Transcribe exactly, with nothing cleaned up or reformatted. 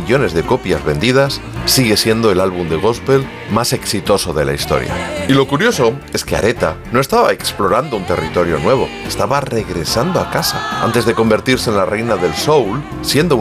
millones de copias vendidas, sigue siendo el álbum de gospel más exitoso de la historia. Y lo curioso es que Aretha no estaba explorando un territorio nuevo, estaba regresando a casa antes de convertirse en la reina del soul, siendo